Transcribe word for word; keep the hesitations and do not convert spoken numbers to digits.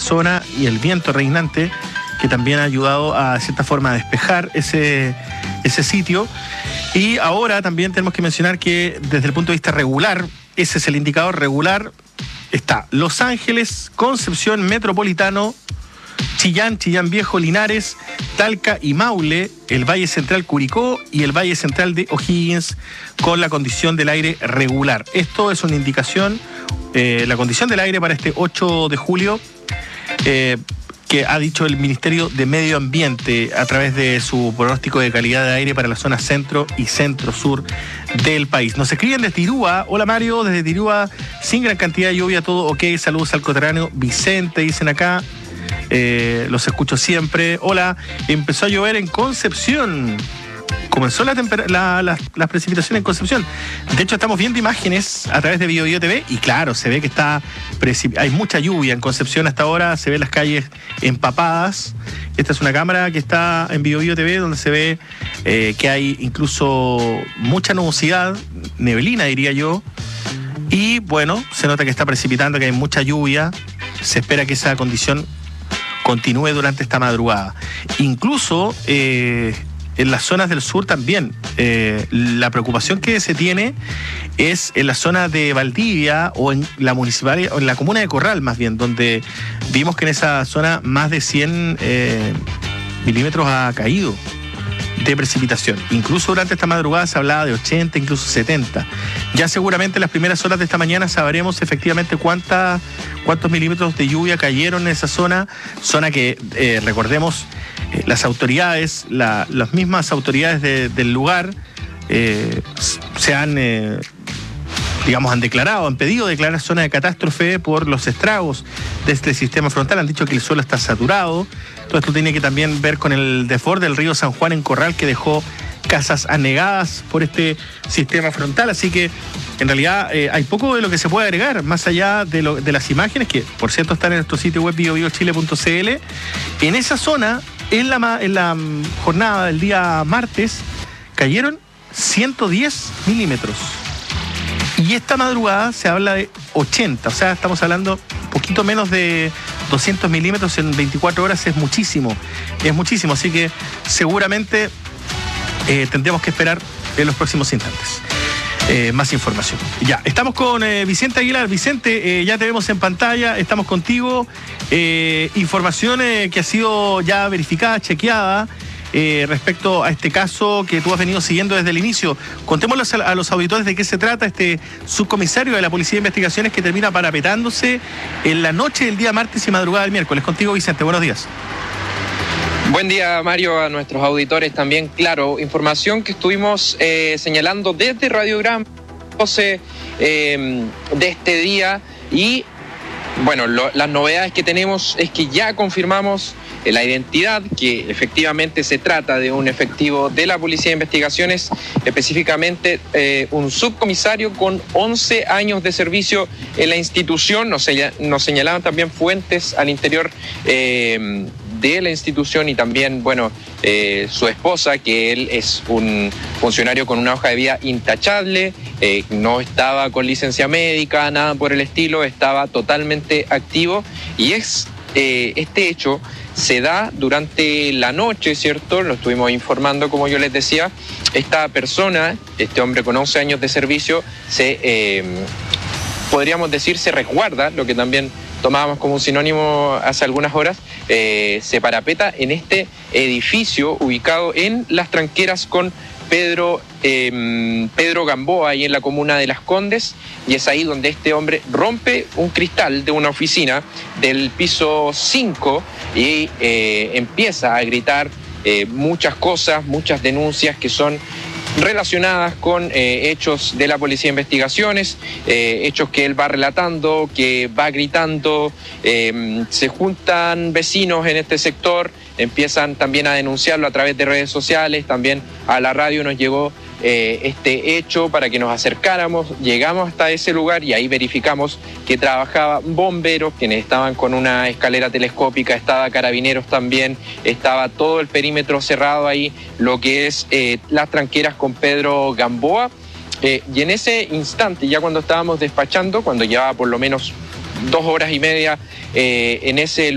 zona y el viento reinante, que también ha ayudado a, de cierta forma, a despejar ese, ese sitio. Y ahora también tenemos que mencionar que desde el punto de vista regular, ese es el indicador regular, está Los Ángeles, Concepción, Metropolitano, Chillán, Chillán Viejo, Linares, Talca y Maule, el Valle Central Curicó y el Valle Central de O'Higgins con la condición del aire regular. Esto es una indicación, eh, la condición del aire para este ocho de julio, eh, que ha dicho el Ministerio de Medio Ambiente a través de su pronóstico de calidad de aire para la zona centro y centro-sur del país. Nos escriben desde Tirúa. Hola Mario, desde Tirúa, sin gran cantidad de lluvia, todo ok. Saludos al coterráneo Vicente, dicen acá. Eh, los escucho siempre. Hola, empezó a llover en Concepción. Comenzó la temper- la, la, las precipitaciones en Concepción. De hecho, estamos viendo imágenes a través de Bio Bio T V y claro, se ve que está precip- hay mucha lluvia en Concepción hasta ahora, se ven las calles empapadas. Esta es una cámara que está en Bio Bio T V donde se ve eh, que hay incluso mucha nubosidad, neblina diría yo, y bueno, se nota que está precipitando, que hay mucha lluvia. Se espera que esa condición continúe durante esta madrugada. Incluso eh, en las zonas del sur también. Eh, la preocupación que se tiene es en la zona de Valdivia o en la municipalidad, o en la comuna de Corral más bien, donde vimos que en esa zona más de cien eh, milímetros ha caído de precipitación. Incluso durante esta madrugada se hablaba de ochenta, incluso setenta. Ya seguramente en las primeras horas de esta mañana sabremos efectivamente cuánta, cuántos milímetros de lluvia cayeron en esa zona, zona que, eh, recordemos, eh, las autoridades, la, las mismas autoridades de, del lugar eh, se han, eh, digamos, han declarado, han pedido declarar zona de catástrofe por los estragos de este sistema frontal. Han dicho que el suelo está saturado. Todo esto tiene que también ver con el desborde del río San Juan en Corral, que dejó casas anegadas por este sistema frontal. Así que, en realidad, eh, hay poco de lo que se puede agregar, más allá de, lo, de las imágenes, que, por cierto, están en nuestro sitio web bio bio chile punto c l. En esa zona, en la, en la jornada del día martes, cayeron ciento diez milímetros. Y esta madrugada se habla de ochenta, o sea, estamos hablando un poquito menos de doscientos milímetros en veinticuatro horas, es muchísimo, es muchísimo, así que seguramente eh, tendremos que esperar en los próximos instantes. Eh, más información. Ya, estamos con eh, Vicente Aguilar. Vicente, eh, ya te vemos en pantalla, estamos contigo. Eh, información eh, que ha sido ya verificada, chequeada, Eh, respecto a este caso que tú has venido siguiendo desde el inicio. Contémosle a, a los auditores de qué se trata este subcomisario de la Policía de Investigaciones que termina parapetándose en la noche del día martes y madrugada del miércoles. Contigo, Vicente, buenos días. Buen día, Mario, a nuestros auditores también. Claro, información que estuvimos eh, señalando desde Radio Gran doce eh, de este día y bueno, lo, las novedades que tenemos es que ya confirmamos la identidad, que efectivamente se trata de un efectivo de la Policía de Investigaciones, específicamente eh, un subcomisario con once años de servicio en la institución. Nos, nos señalaban también fuentes al interior eh, de la institución y también, bueno, eh, su esposa, que él es un funcionario con una hoja de vida intachable, eh, no estaba con licencia médica, nada por el estilo, estaba totalmente activo y es eh, este hecho se da durante la noche, ¿cierto? Lo estuvimos informando, como yo les decía. Esta persona, este hombre con once años de servicio, se, eh, podríamos decir, se resguarda, lo que también tomábamos como un sinónimo hace algunas horas, eh, se parapeta en este edificio ubicado en Las Tranqueras con Pedro, eh, Pedro Gamboa, ahí en la comuna de Las Condes, y es ahí donde este hombre rompe un cristal de una oficina del piso cinco y eh, empieza a gritar eh, muchas cosas, muchas denuncias que son relacionadas con eh, hechos de la Policía de Investigaciones, eh, hechos que él va relatando, que va gritando. Eh, se juntan vecinos en este sector, empiezan también a denunciarlo a través de redes sociales, también a la radio nos llegó eh, este hecho para que nos acercáramos, llegamos hasta ese lugar y ahí verificamos que trabajaban bomberos, quienes estaban con una escalera telescópica, estaba carabineros también, estaba todo el perímetro cerrado ahí, lo que es eh, Las Tranqueras con Pedro Gamboa. Eh, y en ese instante, ya cuando estábamos despachando, cuando llevaba por lo menos dos horas y media eh, en ese